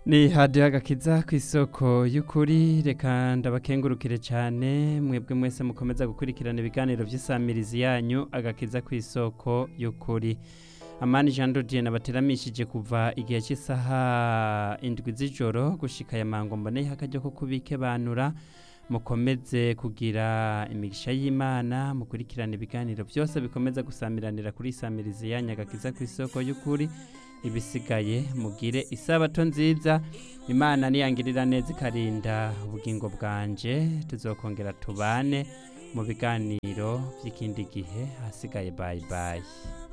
Ni hadiyo agakiza ku isoko y'ukuri, reka ndabakengurukire cyane mwebwe mwese mukomeza gukurikirana ibiganiro by'isamirizi yanyu agakiza ku isoko y'ukuri. Amani Jean Dodier nabateramishije kuva igihe cy'isaha 7 z'ijoro gushika ya mango mbone hakajya ko kubikebanura, mukomeze kugira imigisha y'Imana, mukurikirana ibiganiro byose bikomeza gusamiranira kuri isamirizi yanyu agakiza ku isoko y'ukuri. Ibisigaye mugire isabato nziza, Imana niyangirira neza ikarinda ubugingo bwanje, tuzokongera tubane mu biganiro by'ikindi gihe. Hasigaye bye bye.